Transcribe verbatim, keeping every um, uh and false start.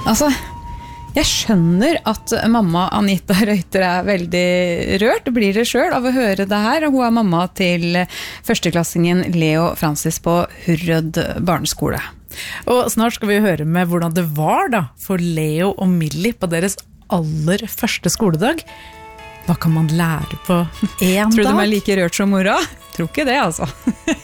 Altså, jeg skjønner at mamma Anita Reuter er veldig rørt, blir det selv av å høre det her. Hun er mamma til førsteklassingen Leo Francis på Hurrød barneskole. Og snart skal vi høre med hvordan det var da for Leo og Millie på deres aller første skoledag. Hva kan man lære på en dag? Tror du de er like rørt som mora? Tror ikke det, altså.